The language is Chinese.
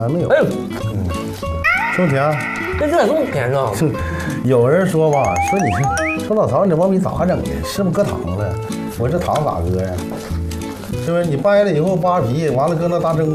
还没有。 哎呦， 兄弟啊， 这咋这么偏上？ 有人说吧，说你说老曹，你这毛笔咋整的？是不是搁糖了？我这糖咋搁呀？是不是你掰了以后扒皮，完了搁那大蒸锅？